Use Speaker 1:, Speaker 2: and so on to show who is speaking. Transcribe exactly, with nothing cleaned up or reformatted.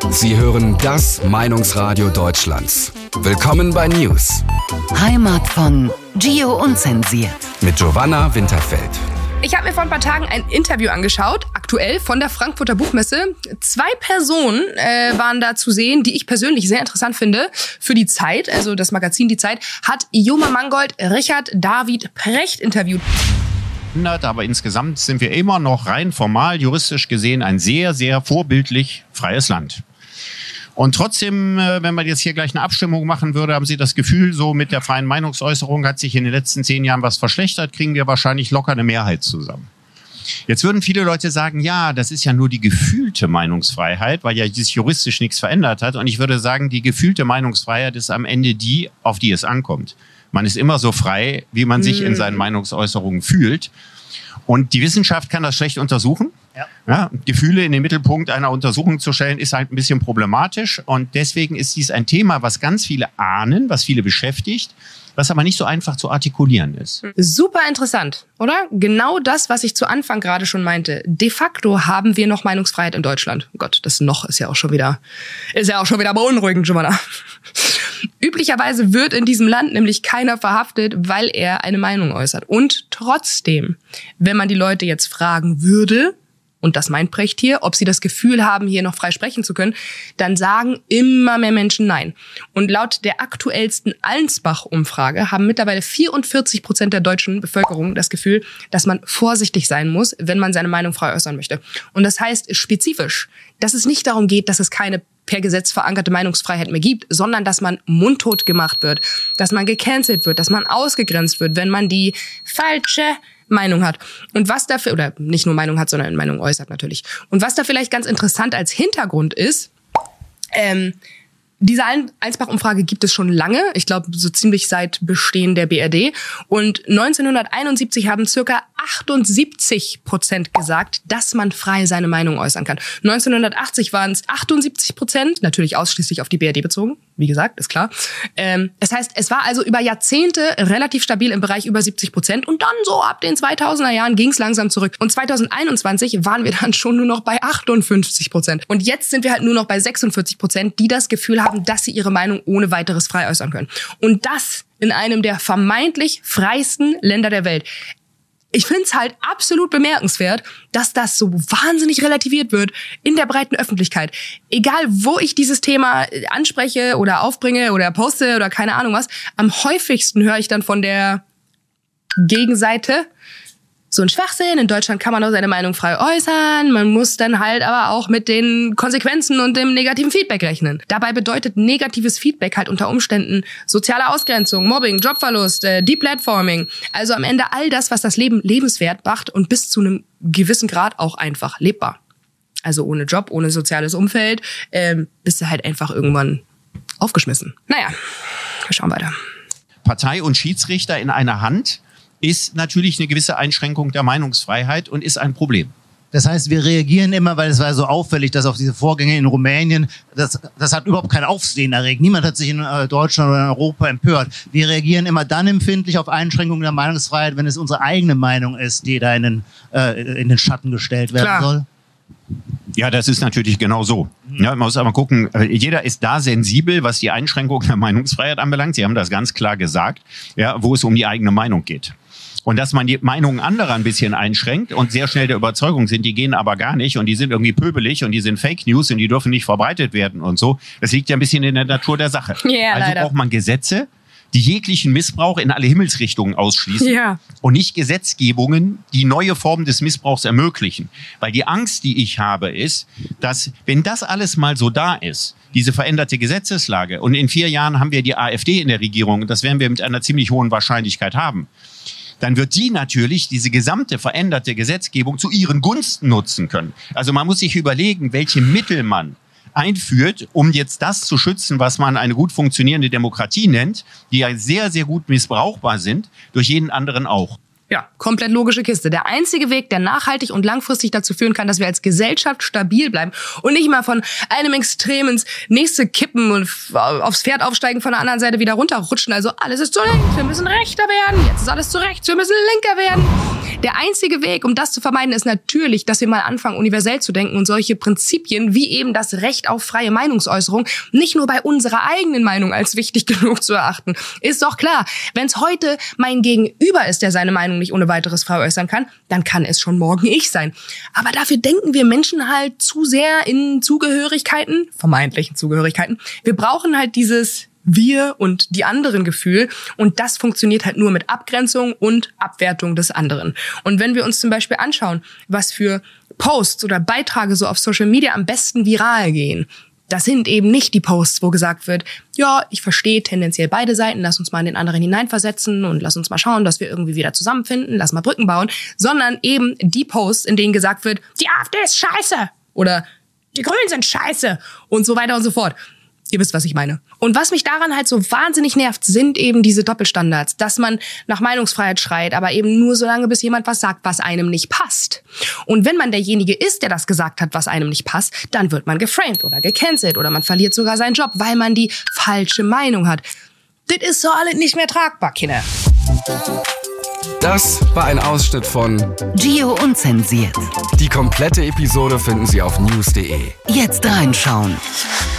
Speaker 1: Sie hören das Meinungsradio Deutschlands. Willkommen bei News.
Speaker 2: Heimat von Gio Unzensiert.
Speaker 1: Mit Giovanna Winterfeld.
Speaker 3: Ich habe mir vor ein paar Tagen ein Interview angeschaut, aktuell von der Frankfurter Buchmesse. Zwei Personen äh, waren da zu sehen, die ich persönlich sehr interessant finde. Für die Zeit, also das Magazin Die Zeit, hat Ioma Mangold Richard David Precht interviewt.
Speaker 4: Aber insgesamt sind wir immer noch rein formal, juristisch gesehen, ein sehr, sehr vorbildlich freies Land. Und trotzdem, wenn man jetzt hier gleich eine Abstimmung machen würde, haben Sie das Gefühl, so mit der freien Meinungsäußerung hat sich in den letzten zehn Jahren was verschlechtert, kriegen wir wahrscheinlich locker eine Mehrheit zusammen. Jetzt würden viele Leute sagen, ja, das ist ja nur die gefühlte Meinungsfreiheit, weil ja sich juristisch nichts verändert hat. Und ich würde sagen, die gefühlte Meinungsfreiheit ist am Ende die, auf die es ankommt. Man ist immer so frei, wie man sich in seinen Meinungsäußerungen fühlt. Und die Wissenschaft kann das schlecht untersuchen. Ja. Ja, Gefühle in den Mittelpunkt einer Untersuchung zu stellen, ist halt ein bisschen problematisch. Und deswegen ist dies ein Thema, was ganz viele ahnen, was viele beschäftigt, was aber nicht so einfach zu artikulieren ist.
Speaker 3: Super interessant, oder? Genau das, was ich zu Anfang gerade schon meinte. De facto haben wir noch Meinungsfreiheit in Deutschland. Oh Gott, das noch ist ja auch schon wieder, ist ja auch schon wieder beunruhigend, Giovanna. Üblicherweise wird in diesem Land nämlich keiner verhaftet, weil er eine Meinung äußert. Und trotzdem, wenn man die Leute jetzt fragen würde, und das meint Precht hier, ob sie das Gefühl haben, hier noch frei sprechen zu können, dann sagen immer mehr Menschen nein. Und laut der aktuellsten Allensbach-Umfrage haben mittlerweile vierundvierzig Prozent der deutschen Bevölkerung das Gefühl, dass man vorsichtig sein muss, wenn man seine Meinung frei äußern möchte. Und das heißt spezifisch, dass es nicht darum geht, dass es keine per Gesetz verankerte Meinungsfreiheit mehr gibt, sondern dass man mundtot gemacht wird, dass man gecancelt wird, dass man ausgegrenzt wird, wenn man die falsche Meinung hat. Und was dafür, oder nicht nur Meinung hat, sondern Meinung äußert natürlich. Und was da vielleicht ganz interessant als Hintergrund ist, ähm, diese Allensbach-Umfrage gibt es schon lange, ich glaube so ziemlich seit Bestehen der B R D. Und neunzehnhunderteinundsiebzig haben circa achtundsiebzig Prozent gesagt, dass man frei seine Meinung äußern kann. neunzehnhundertachtzig waren es achtundsiebzig Prozent, natürlich ausschließlich auf die B R D bezogen, wie gesagt, ist klar. Ähm, das heißt, es war also über Jahrzehnte relativ stabil im Bereich über siebzig Prozent. Und dann so ab den zweitausender Jahren ging es langsam zurück. Und zweitausendeinundzwanzig waren wir dann schon nur noch bei achtundfünfzig Prozent. Und jetzt sind wir halt nur noch bei sechsundvierzig Prozent, die das Gefühl haben, dass sie ihre Meinung ohne weiteres frei äußern können. Und das in einem der vermeintlich freiesten Länder der Welt. Ich finde es halt absolut bemerkenswert, dass das so wahnsinnig relativiert wird in der breiten Öffentlichkeit. Egal, wo ich dieses Thema anspreche oder aufbringe oder poste oder keine Ahnung was, am häufigsten höre ich dann von der Gegenseite: So ein Schwachsinn, in Deutschland kann man auch seine Meinung frei äußern, man muss dann halt aber auch mit den Konsequenzen und dem negativen Feedback rechnen. Dabei bedeutet negatives Feedback halt unter Umständen soziale Ausgrenzung, Mobbing, Jobverlust, äh, Deplatforming. Also am Ende all das, was das Leben lebenswert macht und bis zu einem gewissen Grad auch einfach lebbar. Also ohne Job, ohne soziales Umfeld, ähm, bist du halt einfach irgendwann aufgeschmissen. Naja, wir schauen weiter.
Speaker 4: Partei und Schiedsrichter in einer Hand ist natürlich eine gewisse Einschränkung der Meinungsfreiheit und ist ein Problem.
Speaker 5: Das heißt, wir reagieren immer, weil es war so auffällig, dass auf diese Vorgänge in Rumänien, das, das hat überhaupt kein Aufsehen erregt. Niemand hat sich in Deutschland oder in Europa empört. Wir reagieren immer dann empfindlich auf Einschränkungen der Meinungsfreiheit, wenn es unsere eigene Meinung ist, die da in den, äh, in den Schatten gestellt werden Klar. soll.
Speaker 4: Ja, das ist natürlich genau so. Ja, man muss aber gucken, jeder ist da sensibel, was die Einschränkung der Meinungsfreiheit anbelangt. Sie haben das ganz klar gesagt, ja, wo es um die eigene Meinung geht. Und dass man die Meinungen anderer ein bisschen einschränkt und sehr schnell der Überzeugung sind, die gehen aber gar nicht und die sind irgendwie pöbelig und die sind Fake News und die dürfen nicht verbreitet werden und so. Das liegt ja ein bisschen in der Natur der Sache.
Speaker 3: Yeah,
Speaker 4: also
Speaker 3: leider.
Speaker 4: braucht man Gesetze, die jeglichen Missbrauch in alle Himmelsrichtungen ausschließen
Speaker 3: ja.
Speaker 4: und nicht Gesetzgebungen, die neue Formen des Missbrauchs ermöglichen. Weil die Angst, die ich habe, ist, dass wenn das alles mal so da ist, diese veränderte Gesetzeslage, und in vier Jahren haben wir die AfD in der Regierung, das werden wir mit einer ziemlich hohen Wahrscheinlichkeit haben, dann wird die natürlich diese gesamte veränderte Gesetzgebung zu ihren Gunsten nutzen können. Also man muss sich überlegen, welche Mittel man einführt, um jetzt das zu schützen, was man eine gut funktionierende Demokratie nennt, die ja sehr, sehr gut missbrauchbar sind, durch jeden anderen auch.
Speaker 3: Ja, komplett logische Kiste. Der einzige Weg, der nachhaltig und langfristig dazu führen kann, dass wir als Gesellschaft stabil bleiben und nicht mal von einem Extrem ins nächste kippen und aufs Pferd aufsteigen, von der anderen Seite wieder runterrutschen. Also alles ist zu links, wir müssen rechter werden, jetzt ist alles zu rechts, wir müssen linker werden. Der einzige Weg, um das zu vermeiden, ist natürlich, dass wir mal anfangen, universell zu denken und solche Prinzipien wie eben das Recht auf freie Meinungsäußerung nicht nur bei unserer eigenen Meinung als wichtig genug zu erachten. Ist doch klar, wenn es heute mein Gegenüber ist, der seine Meinung nicht ohne weiteres frei äußern kann, dann kann es schon morgen ich sein. Aber dafür denken wir Menschen halt zu sehr in Zugehörigkeiten, vermeintlichen Zugehörigkeiten. Wir brauchen halt dieses Wir und die anderen Gefühl. Und das funktioniert halt nur mit Abgrenzung und Abwertung des anderen. Und wenn wir uns zum Beispiel anschauen, was für Posts oder Beiträge so auf Social Media am besten viral gehen, das sind eben nicht die Posts, wo gesagt wird, ja, ich verstehe tendenziell beide Seiten, lass uns mal in den anderen hineinversetzen und lass uns mal schauen, dass wir irgendwie wieder zusammenfinden, lass mal Brücken bauen, sondern eben die Posts, in denen gesagt wird, die AfD ist scheiße oder die Grünen sind scheiße und so weiter und so fort. Ihr wisst, was ich meine. Und was mich daran halt so wahnsinnig nervt, sind eben diese Doppelstandards, dass man nach Meinungsfreiheit schreit, aber eben nur so lange, bis jemand was sagt, was einem nicht passt. Und wenn man derjenige ist, der das gesagt hat, was einem nicht passt, dann wird man geframed oder gecancelt oder man verliert sogar seinen Job, weil man die falsche Meinung hat. Das ist so alles nicht mehr tragbar, Kinder.
Speaker 1: Das war ein Ausschnitt von
Speaker 2: Gio Unzensiert.
Speaker 1: Die komplette Episode finden Sie auf news punkt de.
Speaker 2: Jetzt reinschauen.